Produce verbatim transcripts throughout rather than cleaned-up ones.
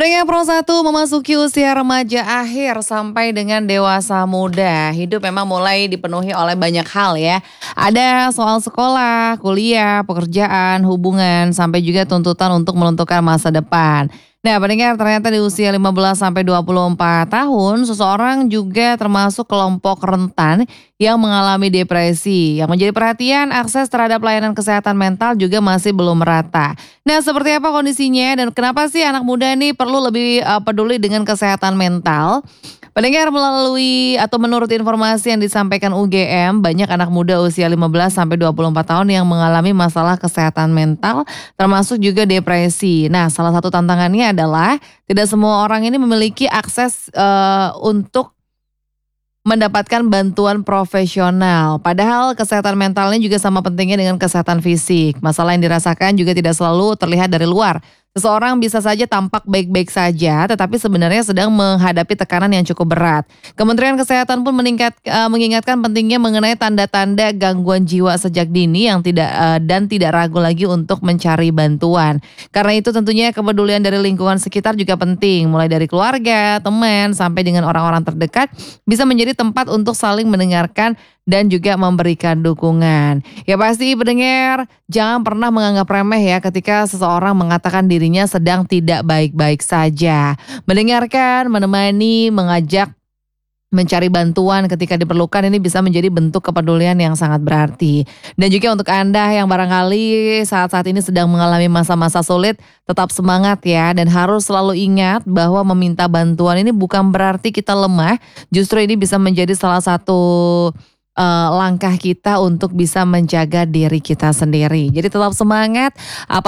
Pendengar Pro satu memasuki usia remaja akhir sampai dengan dewasa muda. Hidup memang mulai dipenuhi oleh banyak hal ya. Ada soal sekolah, kuliah, pekerjaan, hubungan, sampai juga tuntutan untuk menentukan masa depan. Nah, pendengar ternyata di usia lima belas sampai dua puluh empat tahun, seseorang juga termasuk kelompok rentan yang mengalami depresi. Yang menjadi perhatian, akses terhadap layanan kesehatan mental juga masih belum merata. Nah, seperti apa kondisinya dan kenapa sih anak muda nih perlu lebih uh, peduli dengan kesehatan mental? Pendengar, melalui atau menurut informasi yang disampaikan U G M, banyak anak muda usia lima belas sampai dua puluh empat tahun yang mengalami masalah kesehatan mental, termasuk juga depresi. Nah, salah satu tantangannya adalah tidak semua orang ini memiliki akses eh, untuk mendapatkan bantuan profesional. Padahal kesehatan mentalnya juga sama pentingnya dengan kesehatan fisik. Masalah yang dirasakan juga tidak selalu terlihat dari luar. Seseorang bisa saja tampak baik-baik saja, tetapi sebenarnya sedang menghadapi tekanan yang cukup berat. Kementerian Kesehatan pun meningkat, uh, mengingatkan pentingnya mengenai tanda-tanda gangguan jiwa sejak dini yang tidak uh, dan tidak ragu lagi untuk mencari bantuan. Karena itu tentunya kepedulian dari lingkungan sekitar juga penting, mulai dari keluarga, teman, sampai dengan orang-orang terdekat bisa menjadi tempat untuk saling mendengarkan dan juga memberikan dukungan. Ya pasti pendengar, jangan pernah menganggap remeh ya ketika seseorang mengatakan dirinya sedang tidak baik-baik saja. Mendengarkan, menemani, mengajak mencari bantuan ketika diperlukan ini bisa menjadi bentuk kepedulian yang sangat berarti. Dan juga untuk Anda yang barangkali saat-saat ini sedang mengalami masa-masa sulit, tetap semangat ya dan harus selalu ingat bahwa meminta bantuan ini bukan berarti kita lemah, justru ini bisa menjadi salah satu uh, langkah kita untuk bisa menjaga diri kita sendiri. Jadi tetap semangat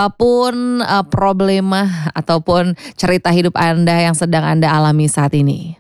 apapun uh, problema ataupun cerita hidup Anda yang sedang Anda alami saat ini.